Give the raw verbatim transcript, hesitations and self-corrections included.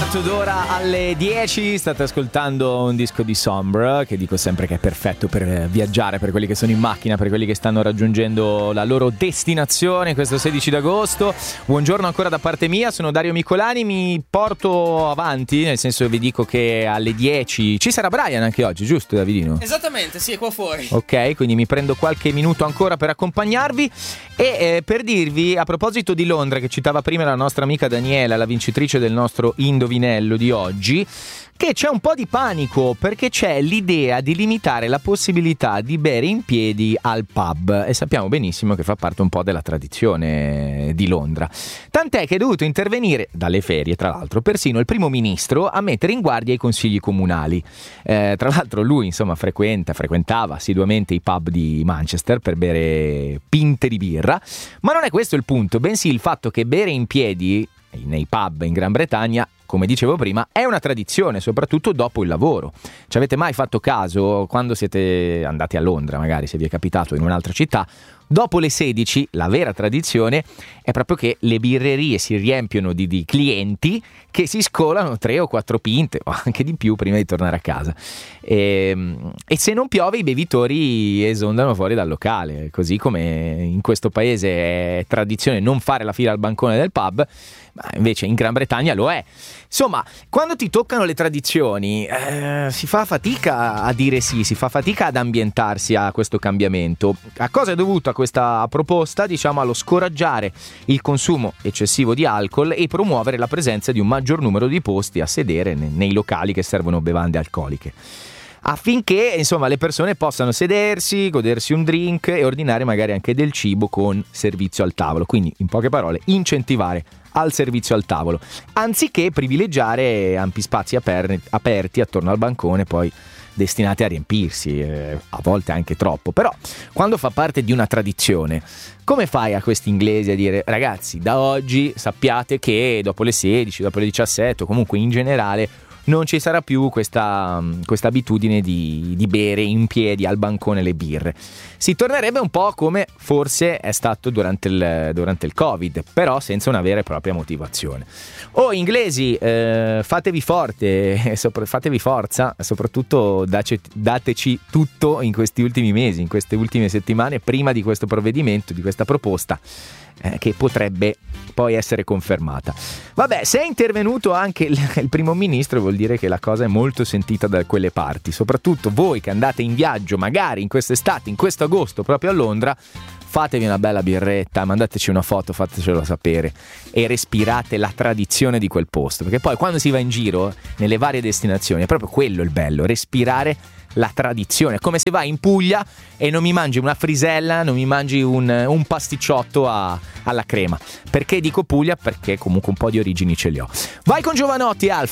quarto d'ora alle dieci, state ascoltando un disco di Sombre, che dico sempre che è perfetto per viaggiare, per quelli che sono in macchina, per quelli che stanno raggiungendo la loro destinazione questo sedici d'agosto. Buongiorno ancora da parte mia, sono Dario Micolani, mi porto avanti, nel senso che vi dico che alle dieci ci sarà Brian anche oggi, giusto Davidino? Esattamente, sì, è qua fuori. Ok, quindi mi prendo qualche minuto ancora per accompagnarvi e eh, per dirvi, a proposito di Londra, che citava prima la nostra amica Daniela, la vincitrice del nostro indovinello di oggi, che c'è un po' di panico perché c'è l'idea di limitare la possibilità di bere in piedi al pub, e sappiamo benissimo che fa parte un po' della tradizione di Londra, tant'è che è dovuto intervenire dalle ferie, tra l'altro, persino il primo ministro a mettere in guardia i consigli comunali. Eh, tra l'altro lui insomma frequenta, frequentava assiduamente i pub di Manchester per bere pinte di birra, ma non è questo il punto, bensì il fatto che bere in piedi nei pub in Gran Bretagna, come dicevo prima, è una tradizione, soprattutto dopo il lavoro. Ci avete mai fatto caso, quando siete andati a Londra, magari se vi è capitato in un'altra città, dopo le sedici la vera tradizione è proprio che le birrerie si riempiono di, di clienti che si scolano tre o quattro pinte o anche di più prima di tornare a casa, e, e se non piove i bevitori esondano fuori dal locale, così come in questo paese è tradizione non fare la fila al bancone del pub, ma invece in Gran Bretagna lo è. Insomma, quando ti toccano le tradizioni eh, si fa fatica a dire sì, si fa fatica ad ambientarsi a questo cambiamento. A cosa è dovuta questa proposta? Diciamo allo scoraggiare il consumo eccessivo di alcol e promuovere la presenza di un maggior numero di posti a sedere nei locali che servono bevande alcoliche, affinché insomma le persone possano sedersi, godersi un drink e ordinare magari anche del cibo con servizio al tavolo. Quindi, in poche parole, incentivare al servizio al tavolo, anziché privilegiare ampi spazi aper- aperti attorno al bancone, poi destinati a riempirsi, eh, a volte anche troppo. Però quando fa parte di una tradizione, come fai a questi inglesi a dire ragazzi, da oggi sappiate che dopo le sedici, dopo le diciassette o comunque in generale non ci sarà più questa, questa abitudine di, di bere in piedi al bancone le birre. Si tornerebbe un po' come forse è stato durante il, durante il Covid, però senza una vera e propria motivazione. Oh inglesi, eh, fatevi forte, sopra, fatevi forza, soprattutto dace, dateci tutto in questi ultimi mesi, in queste ultime settimane, prima di questo provvedimento, di questa proposta, eh, che potrebbe poi essere confermata. Vabbè, se è intervenuto anche il, il primo ministro, vuol dire che la cosa è molto sentita da quelle parti, soprattutto voi che andate in viaggio magari in quest'estate, in questo agosto proprio a Londra. Fatevi una bella birretta, mandateci una foto, fatecelo sapere e respirate la tradizione di quel posto, perché poi quando si va in giro nelle varie destinazioni è proprio quello il bello, respirare la tradizione, come se vai in Puglia e non mi mangi una frisella, non mi mangi un, un pasticciotto a, alla crema. Perché dico Puglia? Perché comunque un po' di origini ce li ho. Vai con Giovanotti, Alfa.